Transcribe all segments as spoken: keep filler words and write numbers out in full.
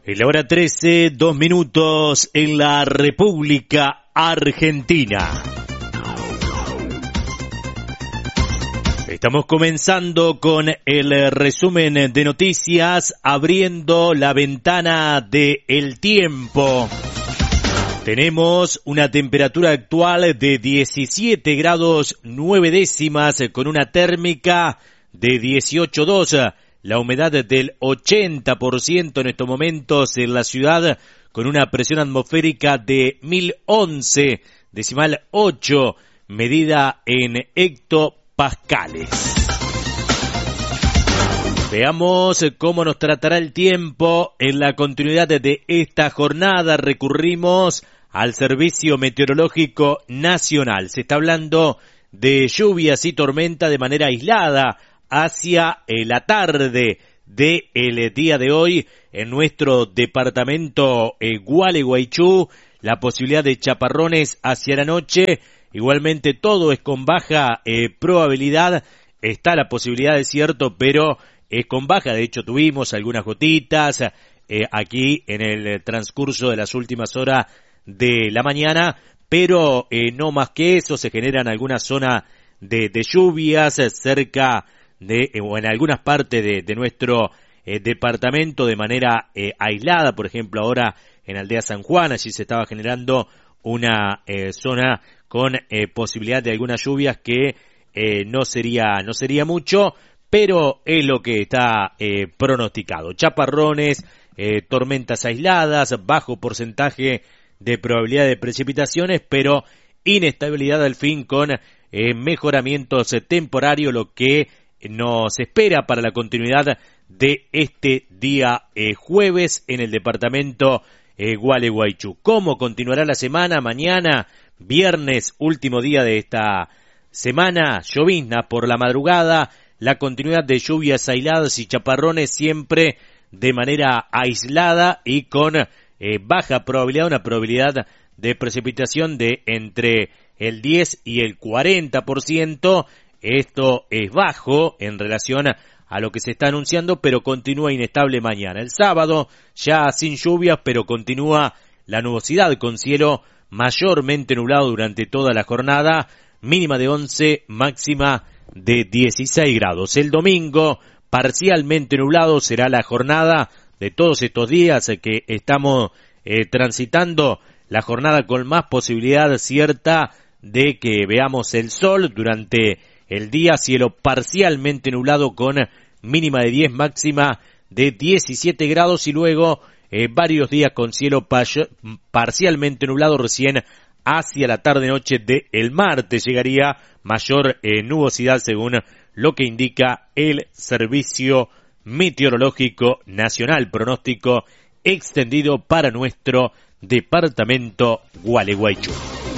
En la hora trece, dos minutos en la República Argentina. Estamos comenzando con el resumen de noticias, abriendo la ventana de el tiempo. Tenemos una temperatura actual de diecisiete grados nueve décimas con una térmica de dieciocho punto dos. La humedad del ochenta por ciento en estos momentos en la ciudad, con una presión atmosférica de mil once, decimal ocho, medida en hectopascales. Veamos cómo nos tratará el tiempo en la continuidad de esta jornada. Recurrimos al Servicio Meteorológico Nacional. Se está hablando de lluvias y tormenta de manera aislada hacia la tarde del día de hoy en nuestro departamento eh, Gualeguaychú, la posibilidad de chaparrones hacia la noche, igualmente todo es con baja eh, probabilidad, está la posibilidad de cierto, pero es con baja, de hecho tuvimos algunas gotitas eh, aquí en el transcurso de las últimas horas de la mañana, pero eh, no más que eso, se generan algunas zonas de, de lluvias cerca de, o en algunas partes de, de nuestro eh, departamento de manera eh, aislada, por ejemplo ahora en Aldea San Juan, allí se estaba generando una eh, zona con eh, posibilidad de algunas lluvias que eh, no sería, no sería mucho, pero es lo que está eh, pronosticado. Chaparrones, eh, tormentas aisladas, bajo porcentaje de probabilidad de precipitaciones, pero inestabilidad al fin con eh, mejoramientos eh, temporarios, lo que nos espera para la continuidad de este día eh, jueves en el departamento eh, Gualeguaychú. ¿Cómo continuará la semana? Mañana, viernes, último día de esta semana, llovizna por la madrugada, la continuidad de lluvias aisladas y chaparrones siempre de manera aislada y con eh, baja probabilidad, una probabilidad de precipitación de entre el diez y el cuarenta por ciento. Esto es bajo en relación a lo que se está anunciando, pero continúa inestable mañana. El sábado ya sin lluvias, pero continúa la nubosidad con cielo mayormente nublado durante toda la jornada, mínima de once, máxima de dieciséis grados. El domingo parcialmente nublado será la jornada de todos estos días que estamos eh, transitando, la jornada con más posibilidad cierta de que veamos el sol durante el día, cielo parcialmente nublado con mínima de diez, máxima de diecisiete grados y luego eh, varios días con cielo pa- parcialmente nublado recién hacia la tarde-noche del martes llegaría mayor eh, nubosidad según lo que indica el Servicio Meteorológico Nacional, pronóstico extendido para nuestro departamento Gualeguaychú.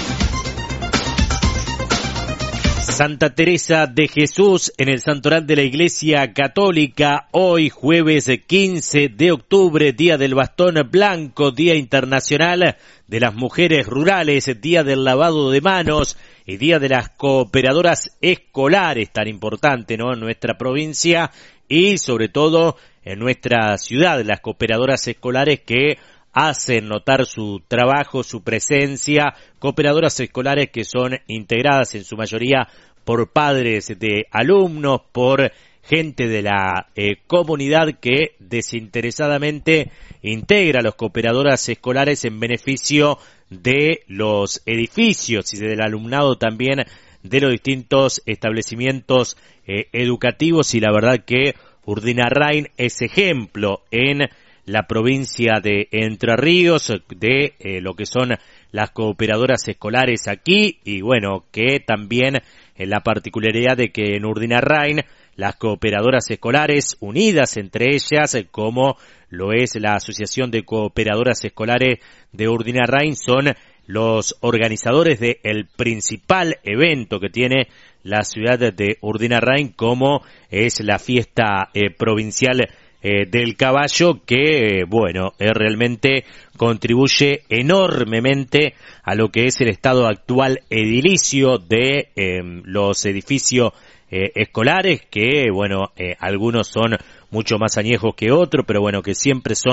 Santa Teresa de Jesús en el santoral de la Iglesia Católica, hoy jueves quince de octubre, Día del Bastón Blanco, Día Internacional de las Mujeres Rurales, Día del Lavado de Manos y Día de las Cooperadoras Escolares, tan importante, ¿no?, en nuestra provincia y sobre todo en nuestra ciudad, las cooperadoras escolares que hacen notar su trabajo, su presencia, cooperadoras escolares que son integradas en su mayoría por padres de alumnos, por gente de la eh, comunidad que desinteresadamente integra a las cooperadoras escolares en beneficio de los edificios y del alumnado también de los distintos establecimientos eh, educativos, y la verdad que Urdinarrain es ejemplo en la provincia de Entre Ríos de eh, lo que son las cooperadoras escolares aquí, y bueno, que también en la particularidad de que en Urdinarrain las cooperadoras escolares unidas entre ellas, como lo es la Asociación de Cooperadoras Escolares de Urdinarrain, son los organizadores del principal evento que tiene la ciudad de Urdinarrain, como es la fiesta eh, provincial Eh, del caballo, que, eh, bueno, eh, realmente contribuye enormemente a lo que es el estado actual edilicio de eh, los edificios eh, escolares, que, bueno, eh, algunos son mucho más añejos que otros, pero bueno, que siempre son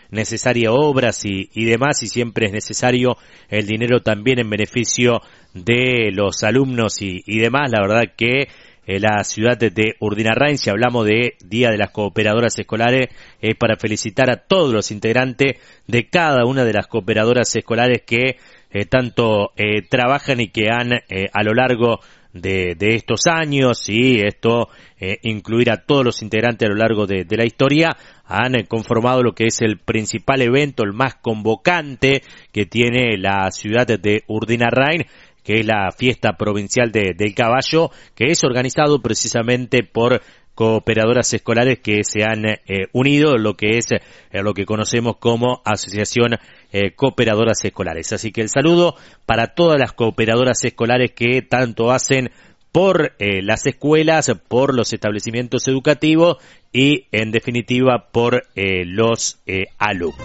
necesarias obras y, y demás, y siempre es necesario el dinero también en beneficio de los alumnos y, y demás. La verdad que eh, la ciudad de Urdinarrain, si hablamos de Día de las Cooperadoras Escolares, es para felicitar a todos los integrantes de cada una de las cooperadoras escolares que eh, tanto eh, trabajan y que han eh, a lo largo de, de estos años, y esto eh, incluir a todos los integrantes a lo largo de, de la historia, han eh, conformado lo que es el principal evento, el más convocante que tiene la ciudad de Urdinarrain, que es la fiesta provincial de, del caballo, que es organizado precisamente por cooperadoras escolares que se han eh, unido en lo que es eh, lo que conocemos como Asociación eh, Cooperadoras Escolares. Así que el saludo para todas las cooperadoras escolares que tanto hacen por eh, las escuelas, por los establecimientos educativos y, en definitiva, por eh, los eh, alumnos.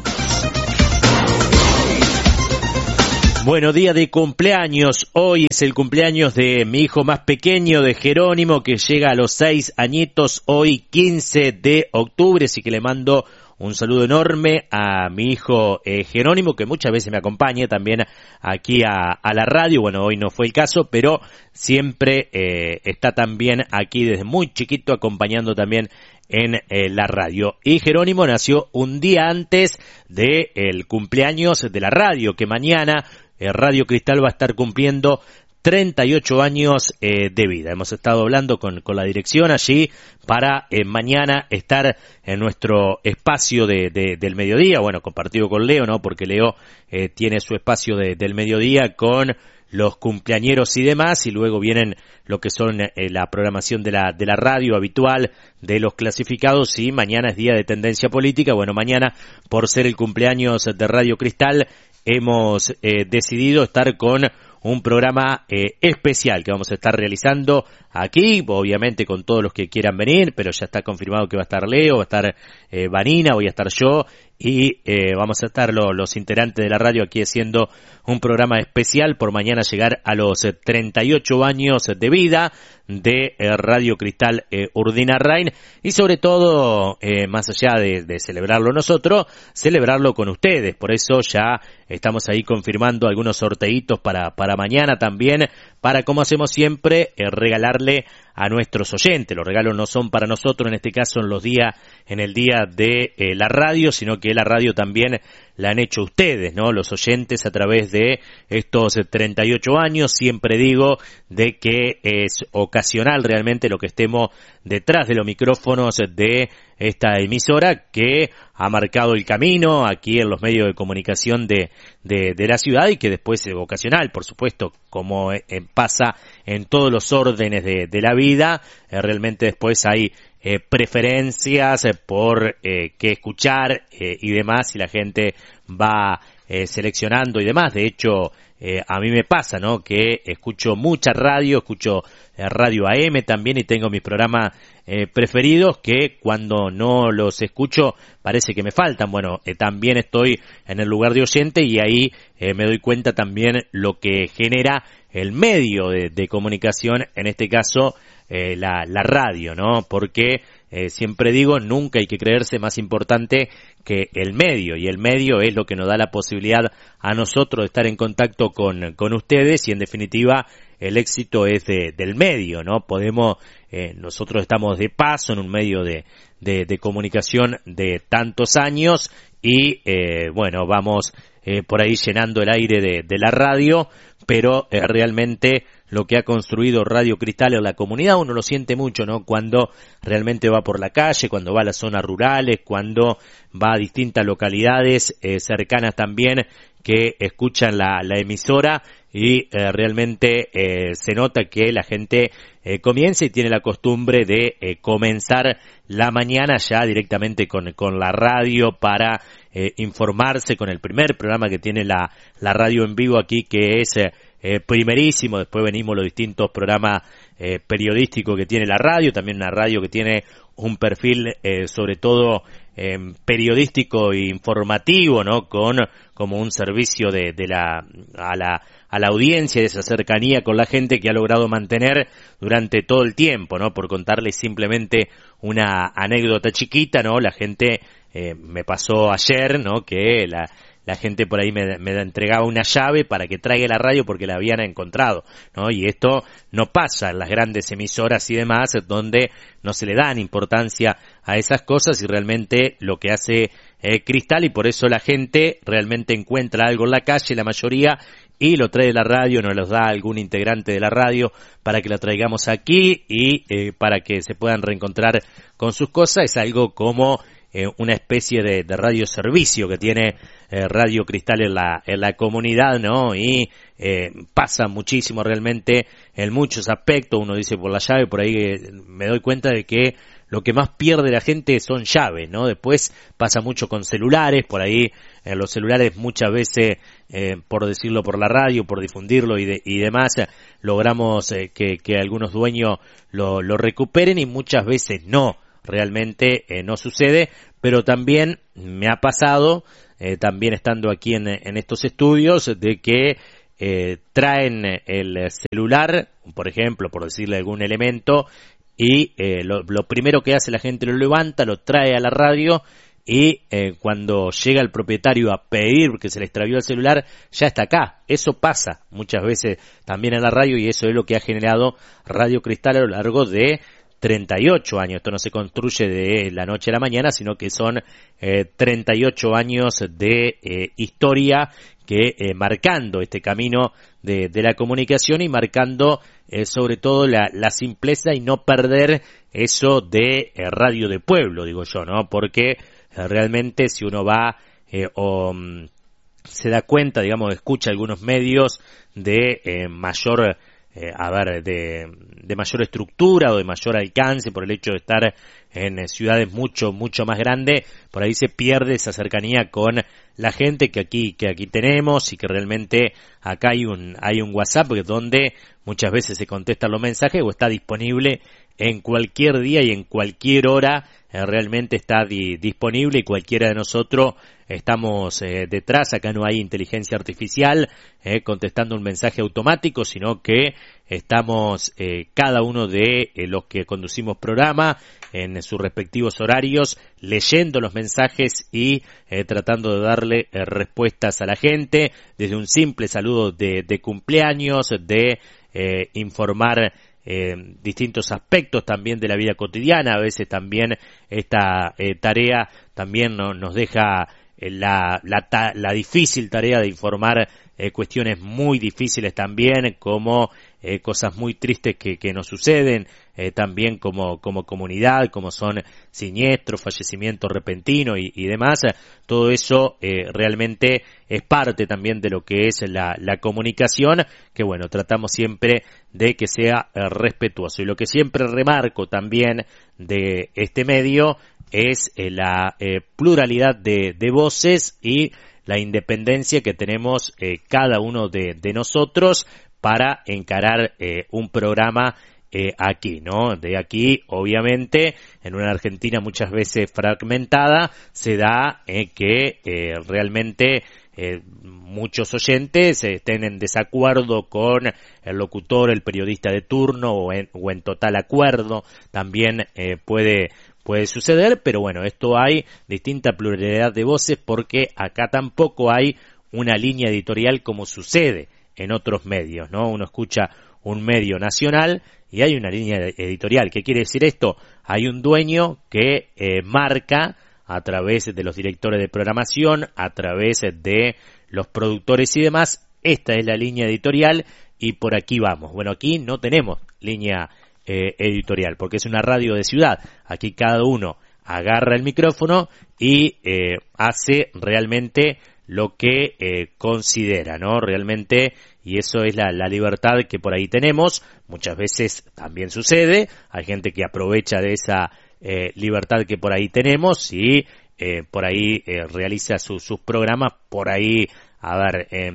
Bueno, día de cumpleaños. Hoy es el cumpleaños de mi hijo más pequeño, de Jerónimo, que llega a los seis añitos hoy, quince de octubre, así que le mando un saludo enorme a mi hijo eh, Jerónimo, que muchas veces me acompaña también aquí a, a la radio. Bueno, hoy no fue el caso, pero siempre eh, está también aquí desde muy chiquito acompañando también en eh, la radio. Y Jerónimo nació un día antes del el cumpleaños de la radio, que mañana eh, Radio Cristal va a estar cumpliendo treinta y ocho años eh, de vida. Hemos estado hablando con, con la dirección allí para eh, mañana estar en nuestro espacio de, de, del mediodía, bueno, compartido con Leo, ¿no? Porque Leo eh, tiene su espacio de, del mediodía con los cumpleañeros y demás, y luego vienen lo que son eh, la programación de la, de la radio habitual, de los clasificados, y mañana es día de tendencia política. Bueno, mañana, por ser el cumpleaños de Radio Cristal, hemos eh, decidido estar con un programa eh, especial que vamos a estar realizando aquí, obviamente con todos los que quieran venir, pero ya está confirmado que va a estar Leo, va a estar eh, Vanina, voy a estar yo, y eh, vamos a estar lo, los integrantes de la radio aquí haciendo un programa especial por mañana llegar a los eh, treinta y ocho años de vida de eh, Radio Cristal eh, Urdinarrain, y sobre todo, eh, más allá de, de celebrarlo nosotros, celebrarlo con ustedes. Por eso ya estamos ahí confirmando algunos sorteitos para, para mañana también, para, como hacemos siempre, eh, regalarle a nuestros oyentes. Los regalos no son para nosotros, en este caso en los días, en el día de eh, la radio, sino que la radio también la han hecho ustedes, ¿no? Los oyentes, a través de estos treinta y ocho años. Siempre digo de que es ocasional realmente lo que estemos detrás de los micrófonos de esta emisora, que ha marcado el camino aquí en los medios de comunicación de, de, de la ciudad, y que después es ocasional, por supuesto, como eh, pasa en todos los órdenes de, de la vida. Eh, realmente después hay eh, preferencias eh, por eh, qué escuchar eh, y demás, y la gente va eh, seleccionando y demás. De hecho, eh, a mí me pasa, ¿no?, que escucho mucha radio, escucho eh, radio A M también, y tengo mis programas eh, preferidos que cuando no los escucho parece que me faltan. Bueno, eh, también estoy en el lugar de oyente, y ahí eh, me doy cuenta también lo que genera el medio de, de comunicación, en este caso eh, la, la radio, ¿no? Porque eh, siempre digo, nunca hay que creerse más importante que el medio, y el medio es lo que nos da la posibilidad a nosotros de estar en contacto con, con ustedes, y en definitiva el éxito es de, del medio, ¿no? Podemos, eh, nosotros estamos de paso en un medio de, de, de comunicación de tantos años, y eh, bueno, vamos eh, por ahí llenando el aire de, de la radio, pero eh, realmente lo que ha construido Radio Cristal en la comunidad uno lo siente mucho, ¿no? Cuando realmente va por la calle, cuando va a las zonas rurales, cuando va a distintas localidades eh, cercanas también, que escuchan la, la emisora, y eh, realmente eh, se nota que la gente eh, comienza y tiene la costumbre de eh, comenzar la mañana ya directamente con, con la radio para eh, informarse, con el primer programa que tiene la, la radio en vivo aquí, que es eh, eh, primerísimo. Después venimos los distintos programas eh, periodísticos que tiene la radio, también una radio que tiene un perfil eh, sobre todo eh, periodístico e informativo, ¿no? Con como un servicio de, de la a la a la audiencia, de esa cercanía con la gente que ha logrado mantener durante todo el tiempo, ¿no? Por contarles simplemente una anécdota chiquita, ¿no? La gente eh, me pasó ayer, ¿no? Que la, la gente por ahí me, me entregaba una llave para que traiga la radio porque la habían encontrado, ¿no? Y esto no pasa en las grandes emisoras y demás, donde no se le dan importancia a esas cosas y realmente lo que hace eh, Cristal, y por eso la gente realmente encuentra algo en la calle, la mayoría, y lo trae la radio, nos los da algún integrante de la radio para que lo traigamos aquí y eh, para que se puedan reencontrar con sus cosas. Es algo como eh, una especie de, de radioservicio que tiene eh, Radio Cristal en la, en la comunidad, ¿no? Y eh, pasa muchísimo realmente en muchos aspectos. Uno dice por la llave, por ahí eh, me doy cuenta de que lo que más pierde la gente son llaves, ¿no? Después pasa mucho con celulares, por ahí en los celulares muchas veces, eh, por decirlo por la radio, por difundirlo y, de, y demás, eh, logramos eh, que, que algunos dueños lo, lo recuperen y muchas veces no, realmente eh, no sucede, pero también me ha pasado, eh, también estando aquí en, en estos estudios, de que eh, traen el celular, por ejemplo, por decirle algún elemento, y eh, lo, lo primero que hace la gente lo levanta, lo trae a la radio y eh, cuando llega el propietario a pedir que se le extravió el celular, ya está acá. Eso pasa muchas veces también en la radio y eso es lo que ha generado Radio Cristal a lo largo de treinta y ocho años. Esto no se construye de la noche a la mañana, sino que son eh, treinta y ocho años de eh, historia que eh, marcando este camino de, de la comunicación y marcando eh, sobre todo la, la simpleza y no perder eso de eh, radio de pueblo, digo yo, ¿no? Porque eh, realmente si uno va eh, o um, se da cuenta, digamos, escucha algunos medios de eh, mayor Eh, a ver, de, de mayor estructura o de mayor alcance por el hecho de estar en eh, ciudades mucho, mucho más grandes, por ahí se pierde esa cercanía con la gente que aquí, que aquí tenemos y que realmente acá hay un, hay un WhatsApp donde muchas veces se contestan los mensajes o está disponible en cualquier día y en cualquier hora, eh, realmente está di, disponible y cualquiera de nosotros estamos eh, detrás. Acá no hay inteligencia artificial eh, contestando un mensaje automático, sino que estamos eh, cada uno de eh, los que conducimos programa en sus respectivos horarios leyendo los mensajes y eh, tratando de darle eh, respuestas a la gente, desde un simple saludo de, de cumpleaños, de eh, informar Eh, distintos aspectos también de la vida cotidiana. A veces también esta eh, tarea también no, nos deja eh, la, la, ta, la difícil tarea de informar eh, cuestiones muy difíciles también, como eh, cosas muy tristes que, que nos suceden eh, también como, como comunidad, como son siniestros, fallecimientos repentinos y, y demás. Todo eso eh, realmente es parte también de lo que es la, la comunicación, que bueno, tratamos siempre de que sea eh, respetuoso. Y lo que siempre remarco también de este medio es eh, la eh, pluralidad de, de voces y la independencia que tenemos eh, cada uno de, de nosotros para encarar eh, un programa eh, aquí, ¿no? De aquí, obviamente, en una Argentina muchas veces fragmentada, se da eh, que eh, realmente eh, muchos oyentes estén en desacuerdo con el locutor, el periodista de turno o en, o en total acuerdo. También eh, puede puede suceder, pero bueno, esto hay distinta pluralidad de voces porque acá tampoco hay una línea editorial como sucede en otros medios, ¿no? Uno escucha un medio nacional y hay una línea editorial. ¿Qué quiere decir esto? Hay un dueño que eh, marca a través de los directores de programación, a través de los productores y demás, esta es la línea editorial y por aquí vamos. Bueno, aquí no tenemos línea eh, editorial porque es una radio de ciudad. Aquí cada uno agarra el micrófono y eh, hace realmente lo que eh, considera, ¿no? Realmente, y eso es la, la libertad que por ahí tenemos. Muchas veces también sucede, hay gente que aprovecha de esa eh, libertad que por ahí tenemos y eh, por ahí eh, realiza su, sus programas por ahí, a ver, eh,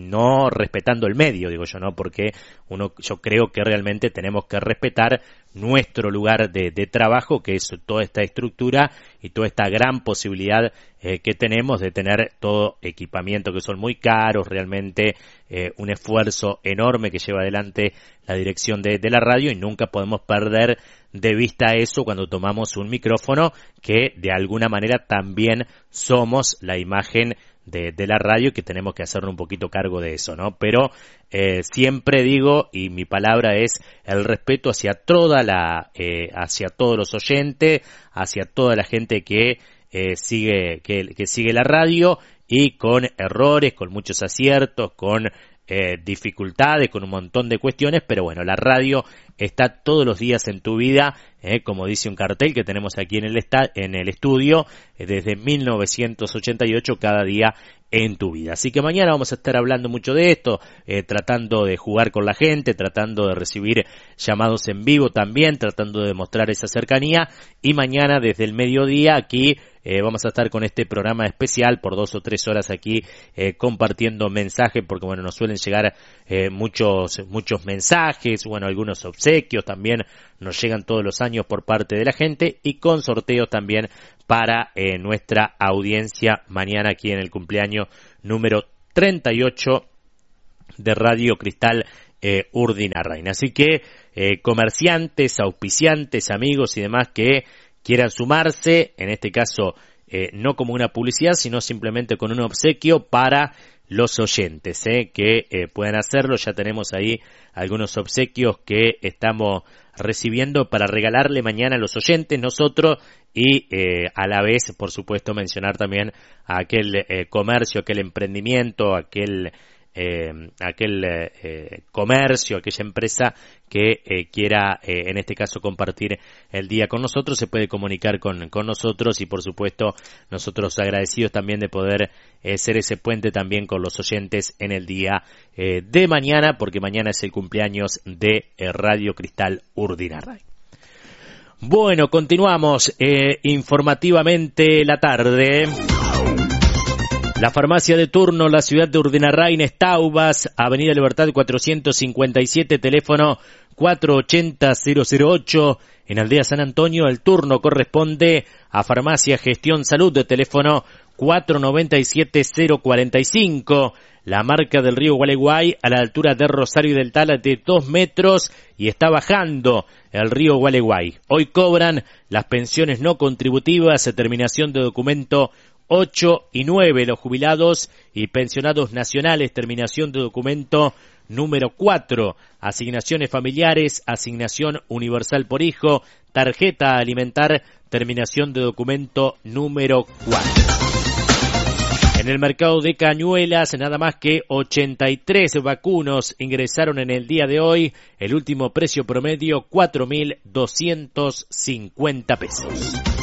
no respetando el medio, digo yo, ¿no? Porque uno, yo creo que realmente tenemos que respetar nuestro lugar de, de trabajo, que es toda esta estructura y toda esta gran posibilidad eh, que tenemos de tener todo equipamiento que son muy caros, realmente eh, un esfuerzo enorme que lleva adelante la dirección de, de la radio, y nunca podemos perder de vista eso cuando tomamos un micrófono, que de alguna manera también somos la imagen de, de la radio, que tenemos que hacernos un poquito cargo de eso, ¿no? Pero eh, siempre digo, y mi palabra es el respeto hacia toda la, eh, hacia todos los oyentes, hacia toda la gente que eh, sigue, que, que sigue la radio, y con errores, con muchos aciertos, con eh, dificultades, con un montón de cuestiones, pero bueno, la radio está todos los días en tu vida, eh, como dice un cartel que tenemos aquí en el, esta- en el estudio, eh, desde mil novecientos ochenta y ocho, cada día en tu vida. Así que mañana vamos a estar hablando mucho de esto, eh, tratando de jugar con la gente, tratando de recibir llamados en vivo también, tratando de mostrar esa cercanía, y mañana desde el mediodía aquí eh, vamos a estar con este programa especial por dos o tres horas aquí eh, compartiendo mensajes, porque bueno, nos suelen llegar eh, muchos muchos mensajes, bueno, algunos obsequios también nos llegan todos los años por parte de la gente, y con sorteos también para eh, nuestra audiencia mañana aquí en el cumpleaños número treinta y ocho de Radio Cristal eh, Urdinarrain. Así que eh, comerciantes, auspiciantes, amigos y demás que quieran sumarse, en este caso eh, no como una publicidad, sino simplemente con un obsequio para los oyentes, eh, que eh, puedan hacerlo. Ya tenemos ahí algunos obsequios que estamos recibiendo para regalarle mañana a los oyentes nosotros, y eh, a la vez, por supuesto, mencionar también a aquel eh, comercio, aquel emprendimiento, aquel eh, aquel eh, comercio, aquella empresa que eh, quiera, eh, en este caso, compartir el día con nosotros, se puede comunicar con, con nosotros, y por supuesto nosotros agradecidos también de poder eh, ser ese puente también con los oyentes en el día eh, de mañana, porque mañana es el cumpleaños de eh, Radio Cristal Urdinarrain. Bueno, continuamos eh, informativamente la tarde. La farmacia de turno, la ciudad de Urdinarrain, Estaubas, Avenida Libertad cuatrocientos cincuenta y siete, teléfono cuatro ochenta cero cero ocho. En Aldea San Antonio, el turno corresponde a Farmacia Gestión Salud, de teléfono cuatro noventa y siete cero cuarenta y cinco. La marca del río Gualeguay, a la altura de Rosario y del Tala, de dos metros, y está bajando el río Gualeguay. Hoy cobran las pensiones no contributivas, terminación de documento ocho y nueve, los jubilados y pensionados nacionales, terminación de documento número cuatro, asignaciones familiares, asignación universal por hijo, tarjeta a alimentar, terminación de documento número cuatro. En el mercado de Cañuelas, nada más que ochenta y tres vacunos ingresaron en el día de hoy. El último precio promedio, cuatro mil doscientos cincuenta pesos.